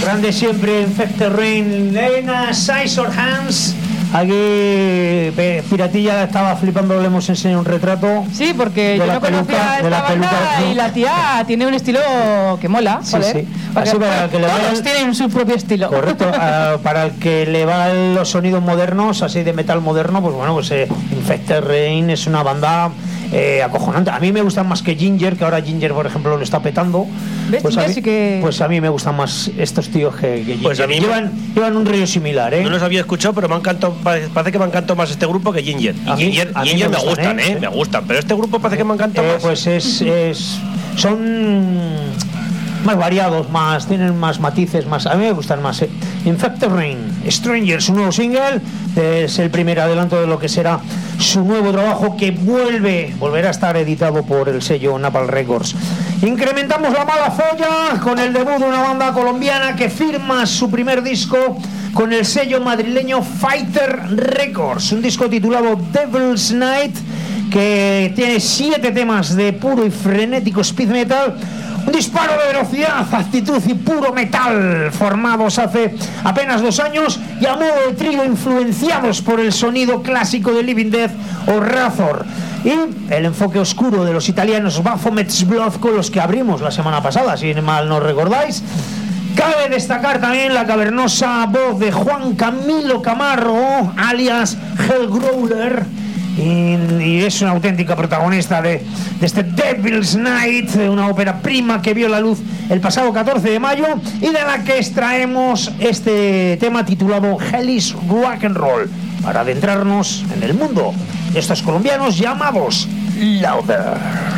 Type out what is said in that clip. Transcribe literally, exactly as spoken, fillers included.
Grande siempre Infected Rain, Lena, Scissor Hands. Aquí eh, Piratilla estaba flipando, le hemos enseñado un retrato. Sí, porque yo no conocía esta banda y la tía tiene un estilo que mola. Sí, joder, sí. Así para que le todos vayan... tienen su propio estilo. Correcto. uh, para el que le van los sonidos modernos, así de metal moderno, pues bueno, pues eh, Infected Rain es una banda eh, acojonante. A mí me gustan más que Ginger, que ahora Ginger, por ejemplo, lo está petando. ¿Ves? Pues, a mí, sí que... pues a mí me gustan más estos tíos que, que Ginger. Pues a mí llevan, me... llevan un rollo similar, ¿eh? No los había escuchado, pero me encantado, parece que me encantado más este grupo que Ginger. Y a Ginger, mí, Ginger me, me gustan, gustan, ¿eh? ¿eh? Me gustan, pero este grupo parece que me encanta eh, más. Pues es, es... son... más variados, más tienen más matices, más a mí me gustan más. eh. Infected Rain, Strangers, un nuevo single, es el primer adelanto de lo que será su nuevo trabajo, que vuelve volverá a estar editado por el sello Napalm Records. Incrementamos la mala folla con el debut de una banda colombiana que firma su primer disco con el sello madrileño Fighter Records, un disco titulado Devil's Night, que tiene siete temas de puro y frenético speed metal. Un disparo de velocidad, actitud y puro metal, formados hace apenas dos años y a modo de trío influenciados por el sonido clásico de Living Death o Razor, y el enfoque oscuro de los italianos Baphomet's Blood, con los que abrimos la semana pasada, si mal no recordáis. Cabe destacar también la cavernosa voz de Juan Camilo Camarro, alias Hellgrowler, Y, y es una auténtica protagonista de, de este Devil's Night, una ópera prima que vio la luz el pasado catorce de mayo y de la que extraemos este tema titulado Hellish Rock and Roll, para adentrarnos en el mundo de estos colombianos llamados Louder.